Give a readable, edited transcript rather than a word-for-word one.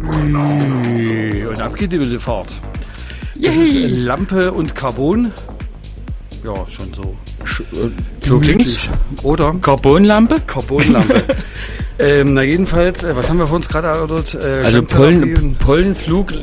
Und ab geht die Fahrt. Das ist Lampe und Carbon. Ja, schon so. So klingt's. Oder? Carbonlampe? Carbonlampe. Na jedenfalls, was haben wir vor uns gerade erörtert? Also Pollenflug